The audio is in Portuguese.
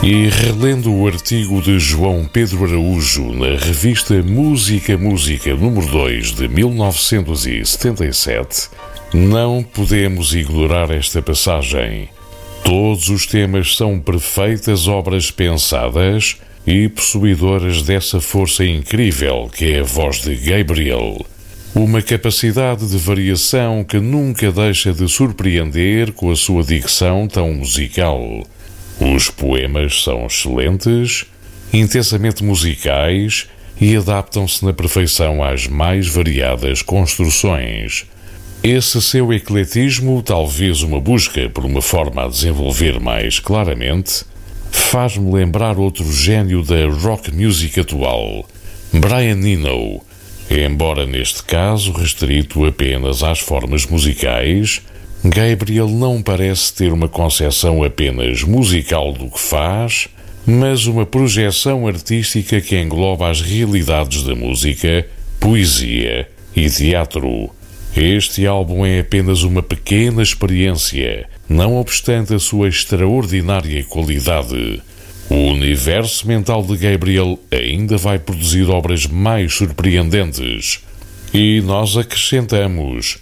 E relendo o artigo de João Pedro Araújo na revista Música número 2 de 1977, não podemos ignorar esta passagem. Todos os temas são perfeitas obras pensadas e possuidoras dessa força incrível que é a voz de Gabriel. Uma capacidade de variação que nunca deixa de surpreender com a sua dicção tão musical. Os poemas são excelentes, intensamente musicais e adaptam-se na perfeição às mais variadas construções. Esse seu ecletismo, talvez uma busca por uma forma a desenvolver mais claramente, faz-me lembrar outro gênio da rock music atual, Brian Eno, embora neste caso restrito apenas às formas musicais. Gabriel não parece ter uma concepção apenas musical do que faz, mas uma projeção artística que engloba as realidades da música, poesia e teatro. Este álbum é apenas uma pequena experiência, não obstante a sua extraordinária qualidade. O universo mental de Gabriel ainda vai produzir obras mais surpreendentes. E nós acrescentamos: